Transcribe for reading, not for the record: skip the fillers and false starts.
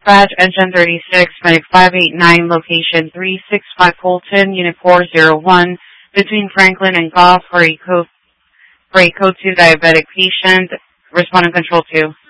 Dispatch Engine 36, Medic 589, location 365 Fulton, Unit 401, between Franklin and Goff for a code 2 diabetic patient. Responding control 2.